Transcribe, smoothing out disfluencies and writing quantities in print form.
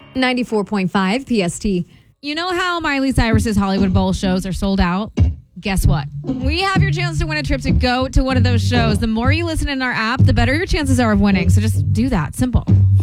94.5 PST. You know how Miley Cyrus's Hollywood Bowl shows are sold out? Guess what? We have your chance to win a trip to go to one of those shows. The more you listen in our app, the better your chances are of winning. So just do that. Simple.